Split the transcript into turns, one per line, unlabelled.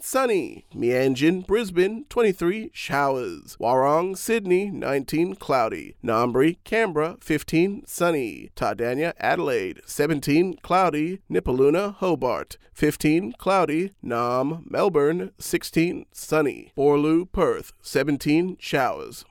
sunny. Mianjin, Brisbane, 23, showers. Warong, Sydney, 19, cloudy. Ngambri, Canberra, 15, sunny. Tadanya, Adelaide, 17, cloudy. Nipaluna, Hobart, 15, cloudy. Nam, Melbourne, 16, sunny. Borlu, Perth, 17, showers.